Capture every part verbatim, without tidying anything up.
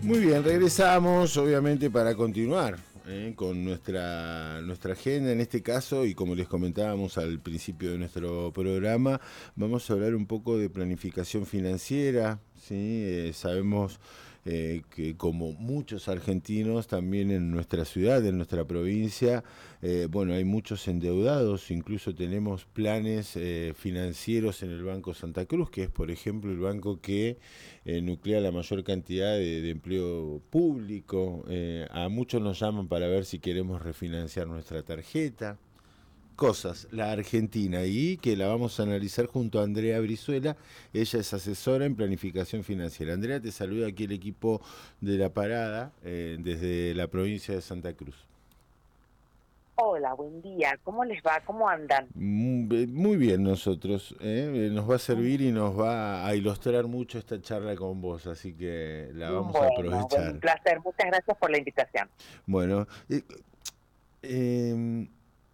Muy bien, regresamos obviamente para continuar eh, con nuestra, nuestra agenda en este caso, y como les comentábamos al principio de nuestro programa, vamos a hablar un poco de planificación financiera, ¿sí? Eh, sabemos eh, que como muchos argentinos también en nuestra ciudad, en nuestra provincia, eh, bueno, hay muchos endeudados, incluso tenemos planes eh, financieros en el Banco Santa Cruz, que es por ejemplo el banco que eh, nuclea la mayor cantidad de, de empleo público. Eh, a muchos nos llaman para ver si queremos refinanciar nuestra tarjeta. Cosas, la Argentina, y que la vamos a analizar junto a Andrea Brizuela. Ella es asesora en planificación financiera. Andrea, te saluda aquí el equipo de La Parada eh, desde la provincia de Santa Cruz. Hola, buen día. ¿Cómo les va? ¿Cómo andan? Muy bien nosotros, ¿eh? Nos va a servir y nos va a ilustrar mucho esta charla con vos, así que la vamos a Bueno, bueno, un aprovechar. placer. Muchas gracias por la invitación. Bueno, eh, eh,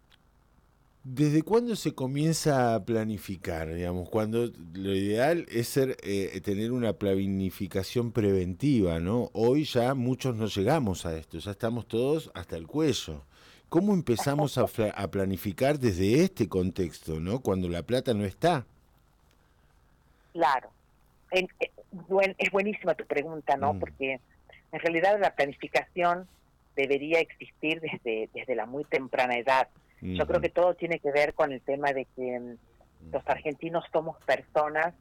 ¿desde cuándo se comienza a planificar? Digamos, cuando lo ideal es ser, eh, tener una planificación preventiva, ¿no? Hoy ya muchos no llegamos a esto, ya estamos todos hasta el cuello. ¿Cómo empezamos a, a planificar desde este contexto, ¿no? Cuando la plata no está. Claro. En, eh, buen, es buenísima tu pregunta, ¿no? Mm. Porque en realidad la planificación debería existir desde, desde la muy temprana edad. Yo creo Uh-huh. que todo tiene que ver con el tema de que mm, los argentinos somos personas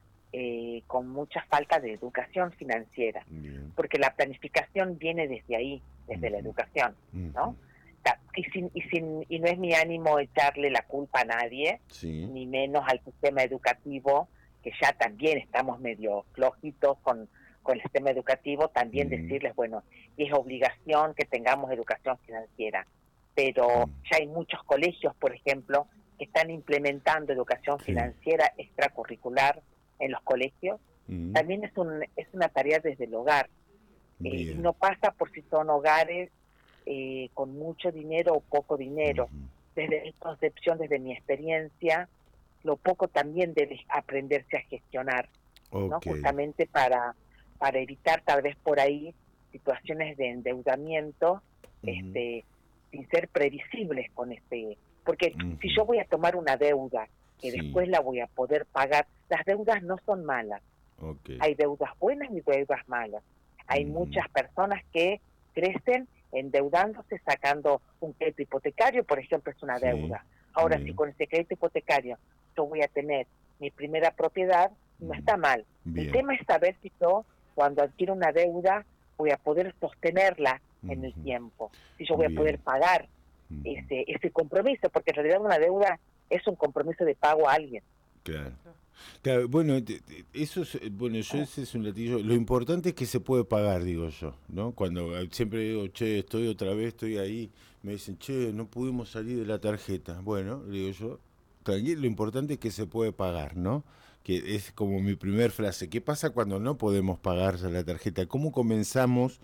eh, con mucha falta de educación financiera, Bien. porque la planificación viene desde ahí, desde uh-huh. la educación, ¿no? Uh-huh. Y, sin, y, sin, y no es mi ánimo echarle la culpa a nadie, sí. ni menos al sistema educativo, que ya también estamos medio flojitos con, con el sistema educativo, también uh-huh. decirles, bueno, es obligación que tengamos educación financiera, pero uh-huh. ya hay muchos colegios, por ejemplo, que están implementando educación sí. financiera extracurricular en los colegios. Uh-huh. También es, un, es una tarea desde el hogar, eh, y no pasa por si son hogares Eh, con mucho dinero o poco dinero. Uh-huh. Desde mi concepción, desde mi experiencia, lo poco también debe aprenderse a gestionar, okay. ¿no? Justamente para, para evitar tal vez por ahí situaciones de endeudamiento uh-huh. este, sin ser previsibles con este, porque uh-huh. si yo voy a tomar una deuda que sí. después la voy a poder pagar, las deudas no son malas, okay. hay deudas buenas y deudas malas, hay uh-huh. muchas personas que crecen endeudándose, sacando un crédito hipotecario, por ejemplo, es una sí, deuda. Ahora, bien. Si con ese crédito hipotecario yo voy a tener mi primera propiedad, no está mal. Bien. El tema es saber si yo, cuando adquiero una deuda, voy a poder sostenerla uh-huh. en el tiempo, si yo voy bien. A poder pagar uh-huh. ese, ese compromiso, porque en realidad una deuda es un compromiso de pago a alguien. Claro. Claro, bueno, eso es, bueno, yo ese es un latillo. Lo importante es que se puede pagar, digo yo, ¿no? Cuando siempre digo, che, estoy otra vez, estoy ahí, me dicen, che, no pudimos salir de la tarjeta. Bueno, digo yo, tranquilo, lo importante es que se puede pagar, ¿no? Que es como mi primer frase. ¿Qué pasa cuando no podemos pagar la tarjeta? ¿Cómo comenzamos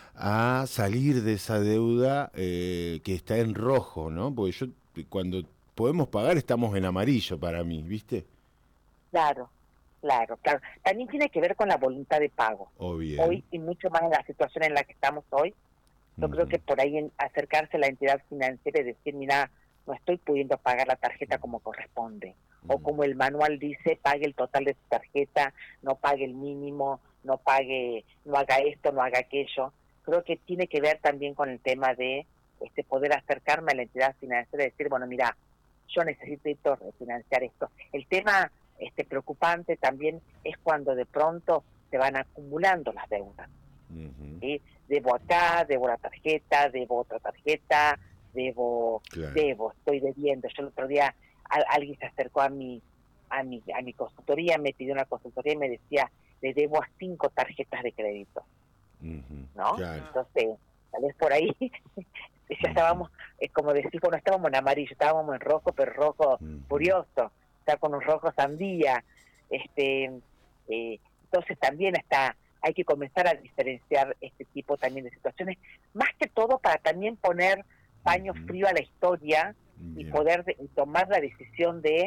a salir de esa deuda eh, que está en rojo, ¿no? Porque yo, cuando podemos pagar, estamos en amarillo para mí, ¿viste? Claro, claro, claro. También tiene que ver con la voluntad de pago. Oh, bien. Hoy, y mucho más en la situación en la que estamos hoy, yo uh-huh. creo que por ahí en acercarse a la entidad financiera y decir, mira, no estoy pudiendo pagar la tarjeta como corresponde. Uh-huh. O como el manual dice, pague el total de su tarjeta, no pague el mínimo, no pague, no haga esto, no haga aquello. Creo que tiene que ver también con el tema de este poder acercarme a la entidad financiera y decir, bueno, mira, yo necesito refinanciar esto. El tema este preocupante también es cuando de pronto se van acumulando las deudas. Uh-huh. ¿Sí? Debo acá, debo la tarjeta, debo otra tarjeta, debo, claro. debo, estoy debiendo. Yo el otro día a, alguien se acercó a mi, a mi, a mi consultoría, me pidió una consultoría y me decía, le debo a cinco tarjetas de crédito. Uh-huh. ¿No? Claro. Entonces, tal vez por ahí ya uh-huh. estábamos, eh, como decir, no estábamos en amarillo, estábamos en rojo, pero rojo uh-huh. furioso. Está con un rojo sandía, este, eh, entonces también está, hay que comenzar a diferenciar este tipo también de situaciones, más que todo para también poner paño uh-huh. frío a la historia Bien. Y poder de, tomar la decisión de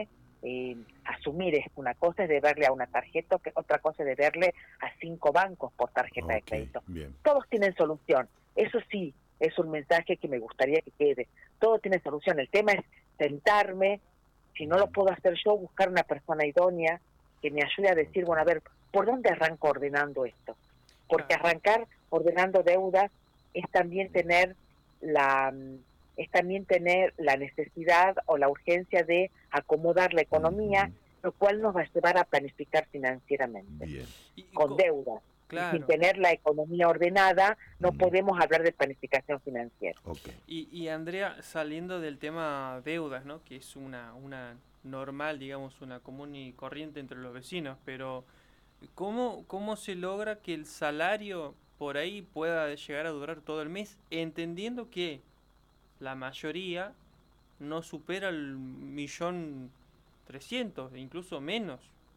eh, asumir es una cosa es deberle a una tarjeta, que otra cosa es deberle a cinco bancos por tarjeta okay, de crédito. Bien. Todos tienen solución. Eso sí, es un mensaje que me gustaría que quede. Todo tiene solución. El tema es sentarme, si no lo puedo hacer yo, buscar una persona idónea que me ayude a decir, bueno, a ver, ¿por dónde arranco ordenando esto? Porque arrancar ordenando deudas es también tener la es también tener la necesidad o la urgencia de acomodar la economía, uh-huh. lo cual nos va a llevar a planificar financieramente. Bien. Con deudas. Claro. Y sin tener la economía ordenada, no uh-huh. podemos hablar de planificación financiera. Okay. Y, y Andrea, saliendo del tema deudas, ¿no? Que es una, una normal, digamos, una común y corriente entre los vecinos, pero ¿cómo, cómo se logra que el salario por ahí pueda llegar a durar todo el mes, entendiendo que la mayoría no supera el millón trescientos, incluso menos?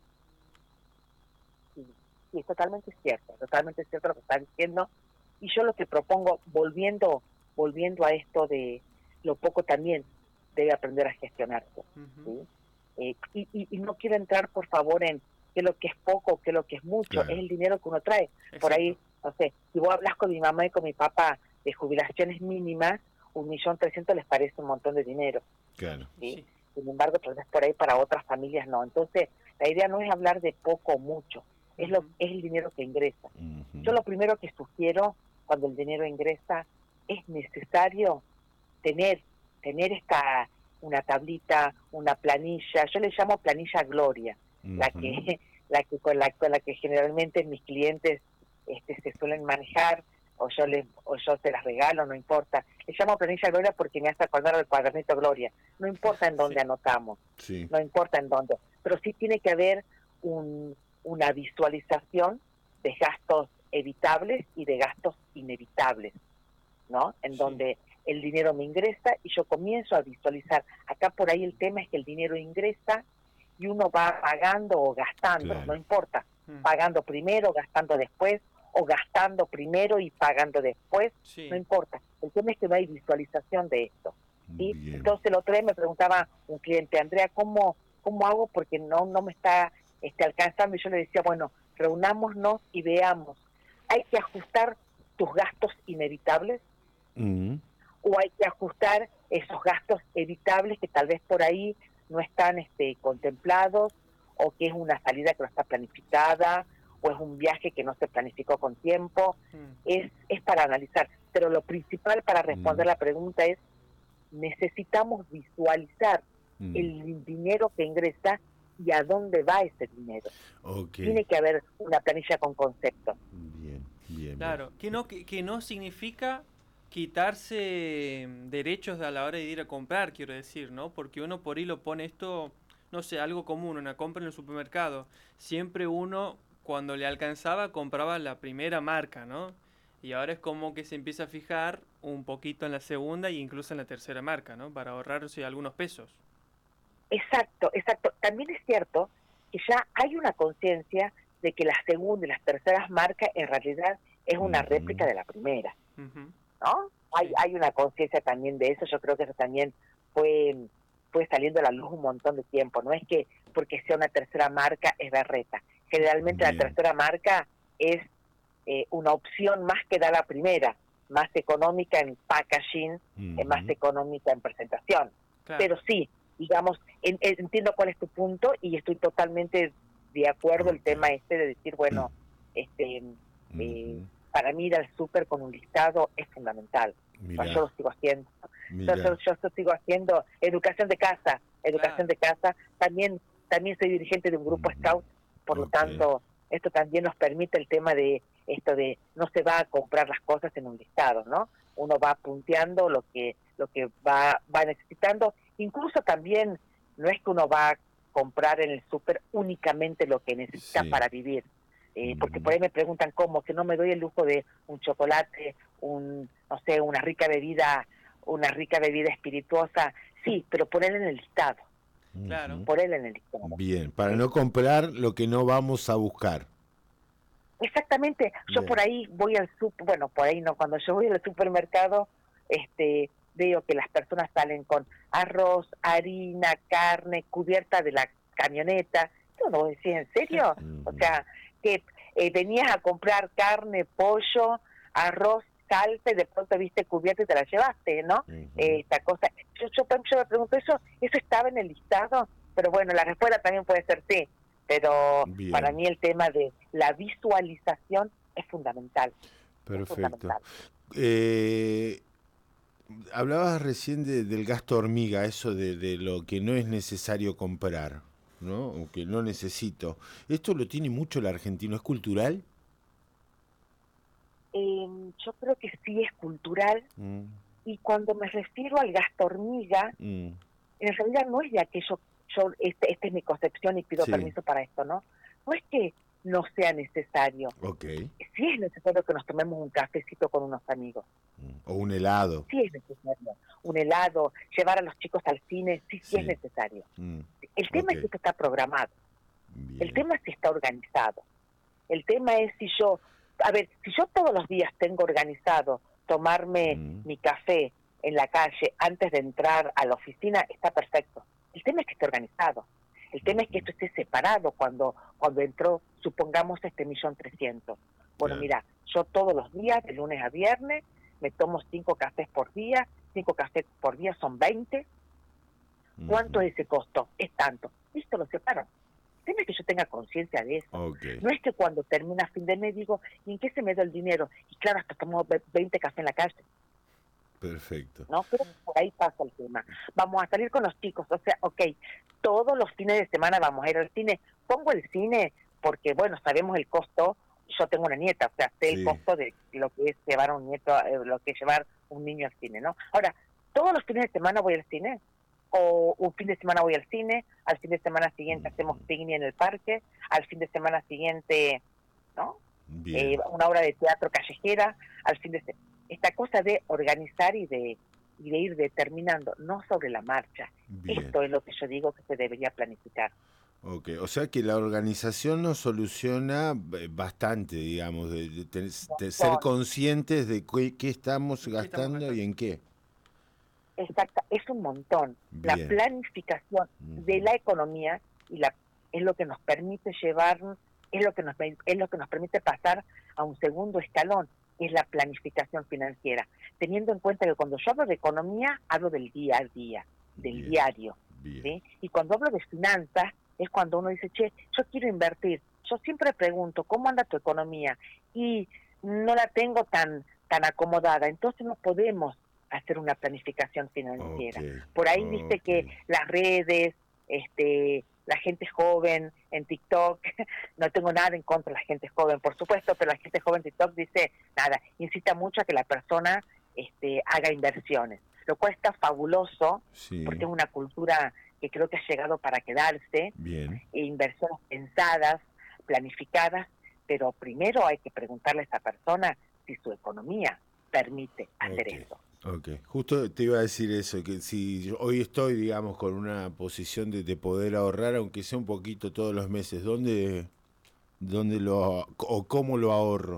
Sí, sí, es totalmente cierto, totalmente cierto lo que está diciendo. Y yo lo que propongo, volviendo volviendo a esto de lo poco también debe aprender a gestionarse. Uh-huh. ¿Sí? Eh, y, y, y no quiero entrar, por favor, en qué es lo que es poco, qué es lo que es mucho, claro. Es el dinero que uno trae. Exacto. Por ahí, no sé, si vos hablas con mi mamá y con mi papá de jubilaciones mínimas, un millón trescientos les parece un montón de dinero. Claro. ¿Sí? Sí. Sin embargo, tal vez por ahí para otras familias no. Entonces, la idea no es hablar de poco o mucho, es, lo, es el dinero que ingresa. Uh-huh. Yo lo primero que sugiero cuando el dinero ingresa es necesario tener tener esta una tablita, una planilla, yo le llamo planilla Gloria, uh-huh. la que la que con la con la que generalmente mis clientes este se suelen manejar, o yo les o yo se las regalo, no importa. Le llamo planilla Gloria porque me hace acordar del cuadernito Gloria. No importa en dónde sí. anotamos, sí. no importa en dónde, pero sí tiene que haber un, una visualización de gastos evitables y de gastos inevitables, ¿no? En sí. donde el dinero me ingresa y yo comienzo a visualizar. Acá por ahí el tema es que el dinero ingresa y uno va pagando o gastando, claro. no importa, mm. pagando primero, gastando después, o gastando primero y pagando después, sí. no importa. El tema es que no hay visualización de esto, ¿sí? Entonces el otro día me preguntaba un cliente, Andrea, ¿cómo, cómo hago? Porque no, no me está este, alcanzando, y yo le decía, bueno, reunámonos y veamos, ¿hay que ajustar tus gastos inevitables? Mm. ¿O hay que ajustar esos gastos evitables que tal vez por ahí no están este, contemplados, o que es una salida que no está planificada, o es un viaje que no se planificó con tiempo? Mm. Es, es para analizar. Pero lo principal para responder mm. la pregunta es, necesitamos visualizar mm. el dinero que ingresa y a dónde va ese dinero. Okay. Tiene que haber una planilla con conceptos. Bien, bien. Claro, bien. Que, no, que, que no significa quitarse derechos a la hora de ir a comprar, quiero decir, ¿no? Porque uno por ahí lo pone esto, no sé, algo común, una compra en el supermercado. Siempre uno, cuando le alcanzaba, compraba la primera marca, ¿no? Y ahora es como que se empieza a fijar un poquito en la segunda e incluso en la tercera marca, ¿no? Para ahorrarse algunos pesos. Exacto, exacto. También es cierto que ya hay una conciencia de que la segunda y las terceras marcas en realidad es una uh-huh. réplica de la primera, uh-huh. ¿no? Hay, sí. hay una conciencia también de eso. Yo creo que eso también fue, fue saliendo a la luz un montón de tiempo. No es que porque sea una tercera marca es berreta. Generalmente Bien. La tercera marca es eh, una opción más que da la primera, más económica en packaging, uh-huh. eh, más económica en presentación. Claro. Pero sí, digamos, en, en, entiendo cuál es tu punto y estoy totalmente de acuerdo el tema este de decir, bueno, este uh-huh. eh, para mí ir al súper con un listado es fundamental. O sea, yo lo sigo haciendo. Yo, yo, yo sigo haciendo educación de casa, educación claro. de casa. También también soy dirigente de un grupo uh-huh. scout, por okay. lo tanto, esto también nos permite el tema de esto de no se va a comprar las cosas en un listado, ¿no? Uno va punteando lo que lo que va va necesitando. Incluso también no es que uno va a comprar en el súper únicamente lo que necesita sí. para vivir. Eh, mm. Porque por ahí me preguntan cómo, que no me doy el lujo de un chocolate, un no sé, una rica bebida, una rica bebida espirituosa. Sí, pero ponerla en el listado. Claro. Ponerla en el listado. Bien, para sí. no comprar lo que no vamos a buscar. Exactamente. Yo Bien. por ahí voy al súper, bueno, por ahí no, cuando yo voy al supermercado, este veo que las personas salen con arroz, harina, carne, cubierta de la camioneta. Yo no decía, ¿en serio? O sea, que eh, venías a comprar carne, pollo, arroz, salsa, y de pronto viste cubierta y te la llevaste, ¿no? Uh-huh. eh, esta cosa. Yo, yo, yo me pregunto, ¿eso eso estaba en el listado? Pero bueno, la respuesta también puede ser sí. Pero Bien. Para mí el tema de la visualización es fundamental. Perfecto. Es fundamental. Eh, hablabas recién de, del gasto hormiga, eso de, de lo que no es necesario comprar, ¿no? O que no necesito. ¿Esto lo tiene mucho el argentino? ¿Es cultural? Eh, yo creo que sí es cultural. Mm. Y cuando me refiero al gasto hormiga, mm. en realidad no es de aquello, yo este, esta es mi concepción y pido sí. permiso para esto, ¿no? No es que no sea necesario. Okay. Sí es necesario que nos tomemos un cafecito con unos amigos. O un helado. Sí es necesario. Un helado, llevar a los chicos al cine, sí, sí, sí. es necesario. Mm. El tema okay. es que esto está programado. Bien. El tema es si está organizado. El tema es si yo, a ver, si yo todos los días tengo organizado tomarme mm. mi café en la calle antes de entrar a la oficina, está perfecto. El tema es que esté organizado. El tema es que esto esté separado cuando cuando entró, supongamos, este millón trescientos. Bueno, claro. Mira, yo todos los días, de lunes a viernes, me tomo cinco cafés por día, cinco cafés por día son veinte. ¿Cuánto uh-huh. es ese costo? Es tanto. Listo, lo separo. El tema es que yo tenga conciencia de eso. Okay. No es que cuando termina fin de mes digo, ¿y en qué se me da el dinero? Y claro, hasta tomo veinte cafés en la calle. Perfecto. ¿No? Pero por ahí pasa el tema. Vamos a salir con los chicos, o sea, ok, todos los fines de semana vamos a ir al cine. Pongo el cine porque, bueno, sabemos el costo. Yo tengo una nieta, o sea, sé sí. el costo de lo que es llevar a un nieto, eh, lo que es llevar un niño al cine, ¿no? Ahora, todos los fines de semana voy al cine, o un fin de semana voy al cine, al fin de semana siguiente mm. hacemos picnic en el parque, al fin de semana siguiente, ¿no? Eh, una obra de teatro callejera, al fin de semana. Esta cosa de organizar y de y de ir determinando, no sobre la marcha. Bien. Esto es lo que yo digo que se debería planificar. Ok, o sea que la organización nos soluciona bastante, digamos, de, de, de, de ser conscientes de qué, qué estamos gastando y en qué. Exacto, es un montón. Bien. La planificación uh-huh. de la economía y la es lo que nos permite llevar, es lo que nos es lo que nos permite pasar a un segundo escalón, es la planificación financiera, teniendo en cuenta que cuando yo hablo de economía, hablo del día a día, del Bien. diario. Bien. ¿Sí? Y cuando hablo de finanzas, es cuando uno dice, che, yo quiero invertir. Yo siempre pregunto, ¿cómo anda tu economía? Y no la tengo tan tan acomodada, entonces no podemos hacer una planificación financiera. Okay. Por ahí okay. viste que las redes, este la gente joven en TikTok, no tengo nada en contra de la gente joven, por supuesto, pero la gente joven en TikTok dice, nada, incita mucho a que la persona este, haga inversiones, lo cual está fabuloso, sí. porque es una cultura que creo que ha llegado para quedarse, Bien. E inversiones pensadas, planificadas, pero primero hay que preguntarle a esa persona si su economía permite hacer okay. eso. Ok, justo te iba a decir eso, que si hoy estoy, digamos, con una posición de, de poder ahorrar, aunque sea un poquito todos los meses, ¿dónde, dónde lo o cómo lo ahorro?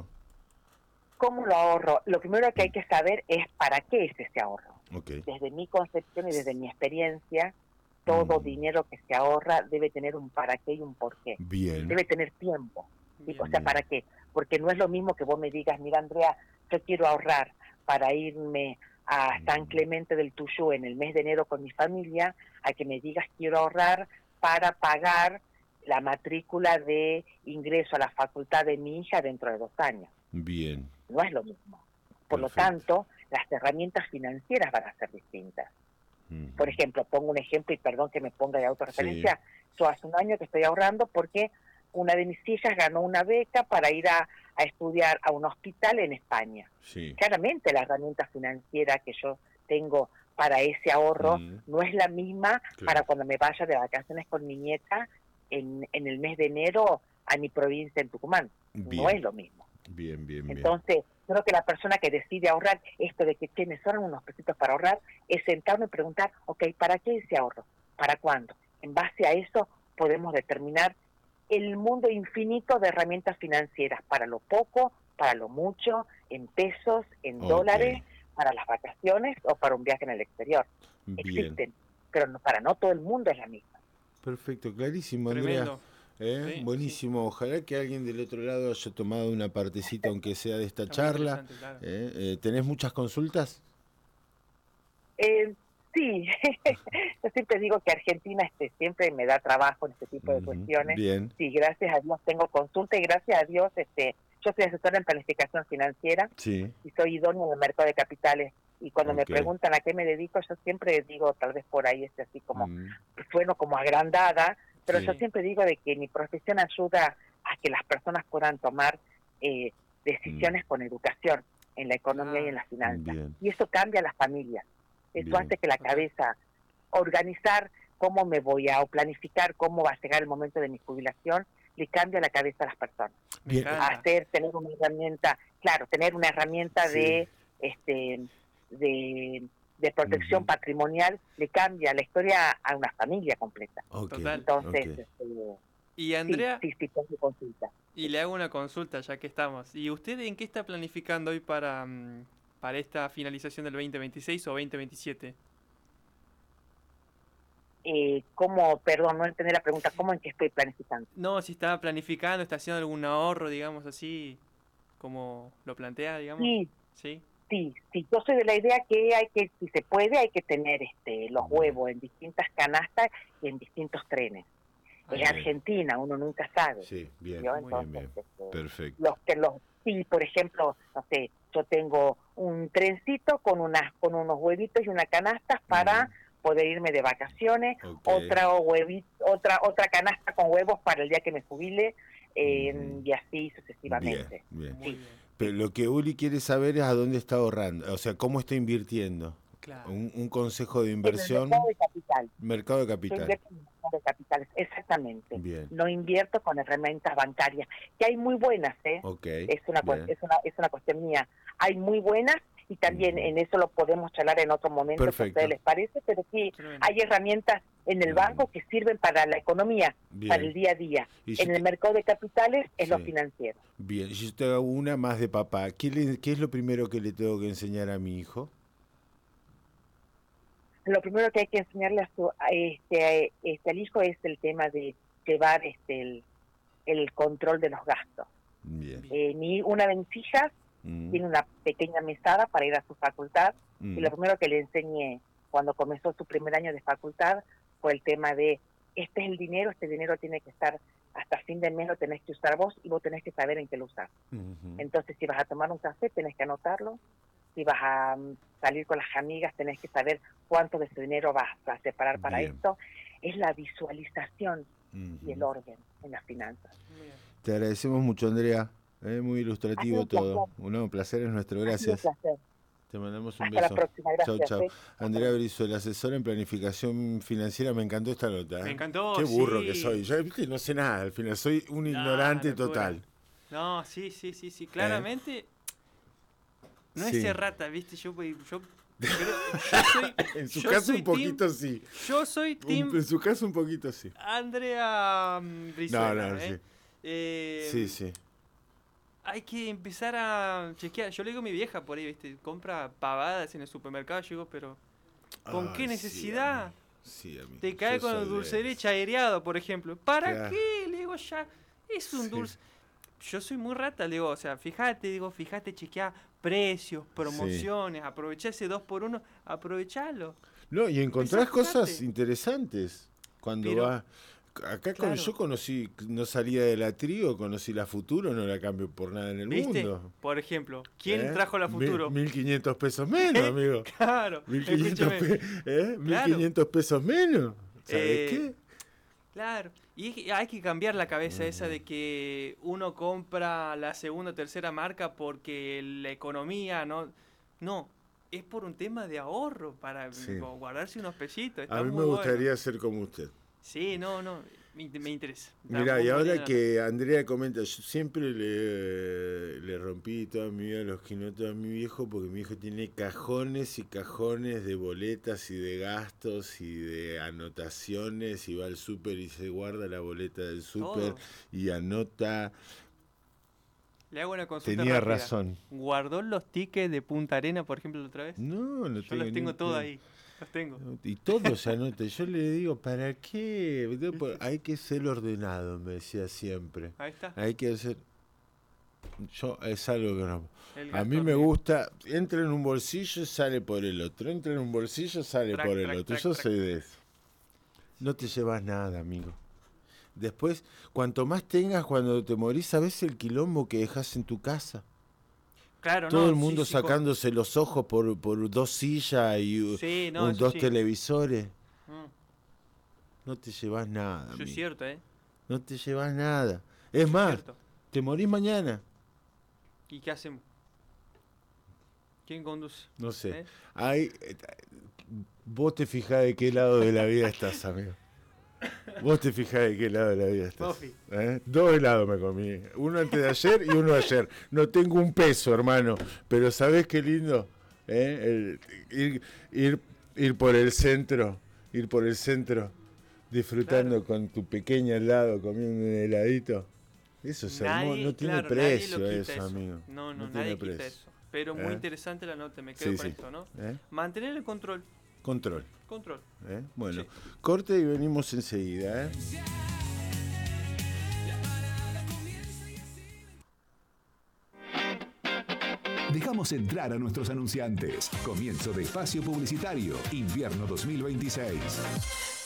¿Cómo lo ahorro? Lo primero que hay que saber es para qué es ese ahorro. Okay. Desde mi concepción y desde mi experiencia, todo mm. dinero que se ahorra debe tener un para qué y un por qué. Bien. Debe tener tiempo. ¿Sí? O sea, ¿para qué? Porque no es lo mismo que vos me digas, mira, Andrea, yo quiero ahorrar para irme a San Clemente del Tuyú en el mes de enero con mi familia, a que me digas quiero ahorrar para pagar la matrícula de ingreso a la facultad de mi hija dentro de dos años. Bien. No es lo mismo. Por Perfecto. Lo tanto, las herramientas financieras van a ser distintas. Uh-huh. Por ejemplo, pongo un ejemplo y perdón que me ponga de autorreferencia. Sí. Yo hace un año que estoy ahorrando porque una de mis hijas ganó una beca para ir a, a estudiar a un hospital en España. Sí. Claramente la herramienta financiera que yo tengo para ese ahorro mm. no es la misma claro. para cuando me vaya de vacaciones con mi nieta en, en el mes de enero a mi provincia en Tucumán. Bien. No es lo mismo. Bien, bien, bien. Entonces, creo que la persona que decide ahorrar, esto de que me sobran unos pesitos para ahorrar, es sentarme y preguntar, ok, ¿para qué ese ahorro? ¿Para cuándo? En base a eso podemos determinar el mundo infinito de herramientas financieras, para lo poco, para lo mucho, en pesos, en okay. dólares, para las vacaciones o para un viaje en el exterior. Bien. Existen, pero no, para no todo el mundo es la misma. Perfecto, clarísimo, Andrea. Tremendo. ¿Eh? Sí, Buenísimo. Sí. Ojalá que alguien del otro lado haya tomado una partecita, aunque sea de esta Está muy charla. interesante, claro. ¿Eh? Eh, ¿Tenés muchas consultas? Eh, sí, yo siempre digo que Argentina este, siempre me da trabajo en este tipo de Uh-huh. cuestiones. Bien. Sí, gracias a Dios tengo consulta y gracias a Dios este, yo soy asesora en planificación financiera Sí. y soy idónea en el mercado de capitales. Y cuando Okay. me preguntan a qué me dedico, yo siempre digo, tal vez por ahí este así como, Mm. sueno como agrandada, pero Sí. yo siempre digo de que mi profesión ayuda a que las personas puedan tomar eh, decisiones Mm. con educación en la economía Ah, y en las finanzas. Bien. Y eso cambia a las familias. Eso Bien. hace que la cabeza, organizar cómo me voy a, o planificar cómo va a llegar el momento de mi jubilación, le cambia la cabeza a las personas. Me Bien. encanta. Hacer, tener una herramienta, claro, tener una herramienta Sí. de, este, de, de protección Uh-huh. patrimonial le cambia la historia a una familia completa. Okay. Total. Entonces, Okay. este, Y sí, Andrea, sí, sí, tengo consulta. y le hago una consulta ya que estamos. ¿Y usted en qué está planificando hoy para, mm, para esta finalización del veinte veintiséis o veinte veintisiete? Eh, ¿Cómo, perdón, no entendí la pregunta, cómo en qué estoy planificando? No, si está planificando, está haciendo algún ahorro, digamos así, como lo plantea, digamos. Sí, Sí. sí, sí, yo soy de la idea que hay que, si se puede, hay que tener este los Bien. huevos en distintas canastas y en distintos trenes. Ahí Es va. Bien. Argentina, uno nunca sabe. Sí, bien. ¿Yo? Muy bien. Entonces, Bien, bien. este, Perfecto. los que los, sí, por ejemplo, no sé, yo tengo un trencito con unas, con unos huevitos y una canasta para Uh-huh. poder irme de vacaciones, Okay. otra huevito, otra, otra canasta con huevos para el día que me jubile, eh, Uh-huh. y así Bien, sucesivamente. bien. Muy Sí. bien. Pero lo que Uli quiere saber es a dónde está ahorrando, o sea, cómo está invirtiendo. Claro. Un, un consejo de En el mercado inversión, de capital. mercado de Yo capital. invierto en el mercado de capitales, exactamente. Bien. No invierto con herramientas bancarias, que hay muy buenas, ¿eh? Ok. Es una, Bien. es una, es una cuestión mía. Hay muy buenas y también Uh-huh. en eso lo podemos charlar en otro momento, si a Perfecto. ustedes les parece, pero sí, Tremendo. hay herramientas en el Uh-huh. banco que sirven para la economía, para el Bien. día a día. Y yo En el te- mercado de capitales es lo Sí. financiero. Bien, yo te hago una más de papá. ¿Qué, le- qué es lo primero que le tengo que enseñar a mi hijo? Lo primero que hay que enseñarle a su a este, este al hijo es el tema de llevar este el, el control de los gastos. Bien. Bien. Eh, mi una de mis hijas Mm, tiene una pequeña mesada para ir a su facultad mm, y lo primero que le enseñé cuando comenzó su primer año de facultad fue el tema de este es el dinero, este dinero tiene que estar hasta fin de mes, lo tenés que usar vos y vos tenés que saber en qué lo usás. ujú. Entonces, si vas a tomar un café, tenés que anotarlo. Si vas a um, salir con las amigas, tenés que saber cuánto de ese dinero vas a separar para Bien. esto. Es la visualización y el Ujú. orden en las finanzas. Muy bien. Te agradecemos mucho, Andrea. Eh, muy Ha sido ilustrativo un todo. placer. Bueno, un placer es nuestro. Ha sido un Gracias. placer. Te mandamos un Hasta la beso. próxima. Chau, Gracias. chau. ¿eh? Andrea Brizuela, asesora en planificación financiera. Me encantó esta nota. ¿eh? Me encantó, Qué burro sí. que soy. Yo ¿viste? No sé nada. Al final soy un Ah, ignorante locura. total. No, sí, sí, sí, sí. Claramente no es Sí. ser rata, ¿viste? Yo, yo, creo- yo soy. En su yo caso soy un poquito team- sí. Yo soy Un- Team en su caso un poquito sí. Andrea mm, Brizuela. No, no, ¿eh? sí. Eh, Sí, sí. Hay que empezar a chequear. Yo le digo a mi vieja por ahí, ¿viste? Compra pavadas en el supermercado. Yo digo, pero ¿con Ay, qué sí, necesidad? amigo. Sí, amigo. Te cae Yo con soy el de dulce de esos. leche aireado, por ejemplo. ¿Para Claro. qué? Le digo, ya. Es un Sí. dulce. Yo soy muy rata, le digo, o sea, fíjate, digo, fíjate, chequea precios, promociones, aprovechá ese dos por uno, aprovechalo. No, y encontrás Empezá a cosas fijarte. interesantes cuando Pero- vas. Acá con, claro. yo conocí, no salía de la Trío, conocí la Futuro, no la cambio por nada en el ¿Viste? mundo. Por ejemplo, ¿quién ¿Eh? trajo la Futuro? Mil quinientos pesos menos, amigo. Claro, Mil quinientos escúchame. pe ¿eh? Mil Claro. quinientos pesos menos. ¿Sabes Eh, qué? Claro, y es que hay que cambiar la cabeza esa de que uno compra la segunda o tercera marca porque la economía no... No, es por un tema de ahorro, para Sí. guardarse unos pesitos. Está A mí muy me gustaría bueno. ser como usted. Sí, no, no, me, me interesa. Está Mirá, muy y ahora buena la- que Andrea comenta, yo siempre le, le rompí toda mi vida los quinotos a mi viejo porque mi viejo tiene cajones y cajones de boletas y de gastos y de anotaciones y va al súper y se guarda la boleta del súper Todo. y anota. Le Le hago una consulta tenía rápida. razón. ¿Guardó los tickets de Punta Arena, por ejemplo, la otra vez? No, no Yo los tengo todos ahí. Los tengo. Y todo se anota. Yo le digo, ¿para qué? Hay que ser ordenado, me decía siempre. Ahí está. Hay que hacer... Yo, es algo que no... El A mí gasto me de- gusta, entra en un bolsillo, sale por el otro. Entra en un bolsillo, sale Trac, por el trac, otro. trac, Yo trac. soy de eso. No te llevas nada, amigo. Después, cuanto más tengas cuando te morís, ¿sabés el quilombo que dejas en tu casa? Claro, Todo no, el mundo sí, sí, con- sacándose los ojos por, por dos sillas y u- Sí, no, un- eso dos sí. televisores. Mm, No te llevas nada, eso es amigo. cierto, ¿eh? No te llevas nada. Es Es más, cierto. te morís mañana. ¿Y qué hacemos? ¿Quién conduce? No sé. ¿Eh? Hay, eh, vos te fijás de qué lado de la vida estás, amigo. Vos te fijás de qué lado de la vida estás. Bofi. ¿Eh? Dos helados me comí. Uno antes de ayer y uno ayer. No tengo un peso, hermano. Pero ¿sabés qué lindo? ¿Eh? El- ir, ir, ir por el centro. Ir por el centro. Disfrutando Claro. con tu pequeño helado, comiendo un heladito. Eso es hermoso. Nadie- No tiene claro, nadie precio lo quita eso, amigo. No, no, No tiene nadie quita precio. eso. Pero muy ¿Eh? interesante la nota, me quedo Sí, con sí. esto, ¿no? ¿Eh? Mantener el control. Control. Control. ¿Eh? Bueno, Sí. corte y venimos enseguida. ¿eh? Dejamos entrar a nuestros anunciantes. Comienzo de espacio publicitario, invierno dos mil veintiséis.